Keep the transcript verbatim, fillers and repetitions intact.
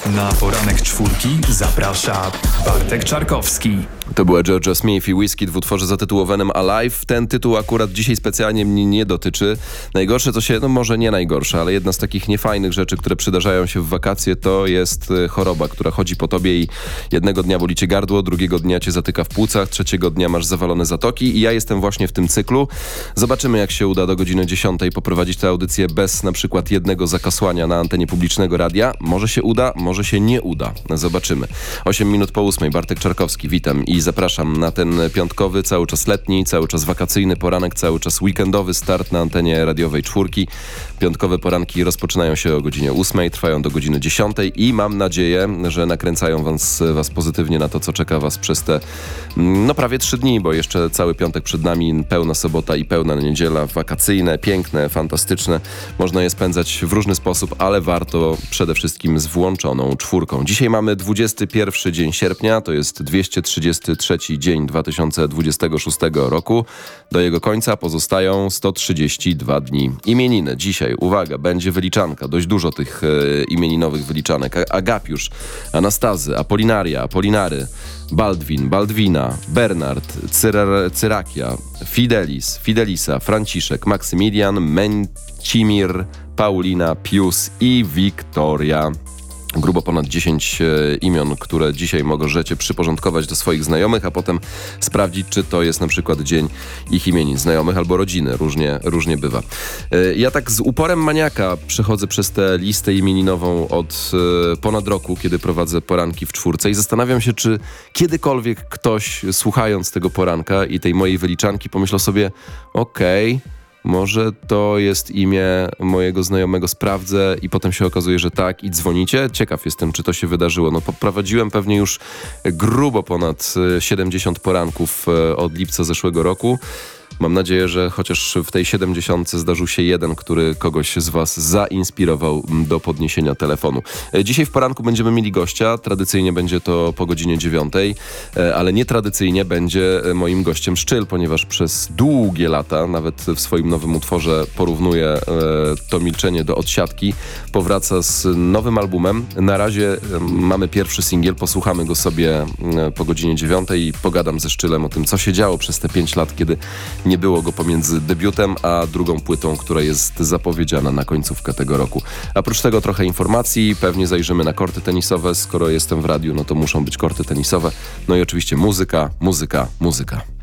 Na poranek czwórki zaprasza Bartek Czarkowski. To była Georgia Smith i Wizkid w utworze zatytułowanym Alive. Ten tytuł akurat dzisiaj specjalnie mnie nie dotyczy. Najgorsze co się, no może nie najgorsze, ale jedna z takich niefajnych rzeczy, które przydarzają się w wakacje, to jest choroba, która chodzi po tobie i jednego dnia boli cię gardło, drugiego dnia cię zatyka w płucach, trzeciego dnia masz zawalone zatoki i ja jestem właśnie w tym cyklu. Zobaczymy, jak się uda do godziny dziesiątej poprowadzić tę audycję bez na przykład jednego zakasłania na antenie publicznego radia. Może się uda, może się nie uda. Zobaczymy. osiem minut po ósmej. Bartek Czarkowski, witam i zapraszam na ten piątkowy, cały czas letni, cały czas wakacyjny poranek, cały czas weekendowy start na antenie radiowej czwórki. Piątkowe poranki rozpoczynają się o godzinie ósmej, trwają do godziny dziesiątej i mam nadzieję, że nakręcają was, was pozytywnie na to, co czeka was przez te no prawie trzy dni, bo jeszcze cały piątek przed nami, pełna sobota i pełna niedziela, wakacyjne, piękne, fantastyczne. Można je spędzać w różny sposób, ale warto przede wszystkim z włączoną czwórką. Dzisiaj mamy dwudziesty pierwszy dzień sierpnia, to jest dwieście trzydziesty trzeci dzień dwa tysiące dwudziestego szóstego roku. Do jego końca pozostają sto trzydzieści dwa dni. Imieniny dzisiaj, uwaga, będzie wyliczanka, dość dużo tych e, imieninowych wyliczanek. Agapiusz, Anastazy, Apolinaria, Apolinary, Baldwin, Baldwina, Bernard, Cyr- Cyrakia, Fidelis, Fidelisa, Franciszek, Maksymilian, Mencimir, Paulina, Pius i Wiktoria. Grubo ponad dziesięć e, imion, które dzisiaj możecie przyporządkować do swoich znajomych, a potem sprawdzić, czy to jest na przykład dzień ich imienin, znajomych albo rodziny. Różnie, różnie bywa. E, ja tak z uporem maniaka przechodzę przez tę listę imieninową od e, ponad roku, kiedy prowadzę poranki w czwórce i zastanawiam się, czy kiedykolwiek ktoś, słuchając tego poranka i tej mojej wyliczanki, pomyślał sobie, okej, okay, może to jest imię mojego znajomego, sprawdzę i potem się okazuje, że tak i dzwonicie. Ciekaw jestem, czy to się wydarzyło. No poprowadziłem pewnie już grubo ponad siedemdziesiąt poranków od lipca zeszłego roku. Mam nadzieję, że chociaż w tej siedemdziesiątce zdarzył się jeden, który kogoś z was zainspirował do podniesienia telefonu. Dzisiaj w poranku będziemy mieli gościa. Tradycyjnie będzie to po godzinie dziewiątej, ale nietradycyjnie będzie moim gościem Szczyl, ponieważ przez długie lata, nawet w swoim nowym utworze porównuje to milczenie do Odsiadki. Powraca z nowym albumem. Na razie mamy pierwszy singiel, posłuchamy go sobie po godzinie dziewiątej i pogadam ze Szczylem o tym, co się działo przez te pięć lat, kiedy nie było go pomiędzy debiutem a drugą płytą, która jest zapowiedziana na końcówkę tego roku. A oprócz tego trochę informacji, pewnie zajrzymy na korty tenisowe. Skoro jestem w radiu, no to muszą być korty tenisowe. No i oczywiście muzyka, muzyka, muzyka.